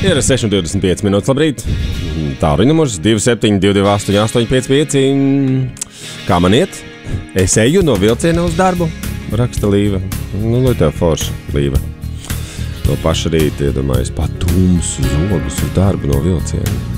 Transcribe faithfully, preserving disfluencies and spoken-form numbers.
Ir seši divdesmit pieci minūtes, labrīt. Tālruņa numurs divi septiņi divi divi astoņi astoņi pieci pieci. Kā man iet? Es eju no vilciena uz darbu, raksta Līva. Nu, lai tev forša, Līva. No paša rīta iedomājas pat tumsu zogus uz darbu no vilciena.